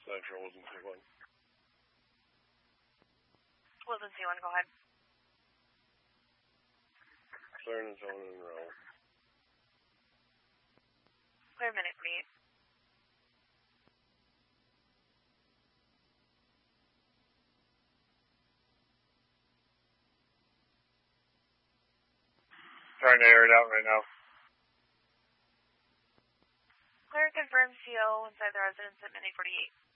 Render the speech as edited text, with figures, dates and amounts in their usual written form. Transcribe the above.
Central, wasn't C1. Wasn't C1, go ahead. Clearing zone and row. Clear minute, please. Trying to air it out right now. Clear and confirm CO inside the residence at minute 48.